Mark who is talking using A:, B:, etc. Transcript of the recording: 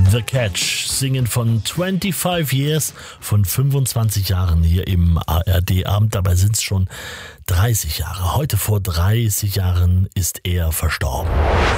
A: The Catch singen von 25 Years, von 25 Jahren hier im ARD-Abend. Dabei sind es schon 30 Jahre. Heute vor 30 Jahren ist er verstorben.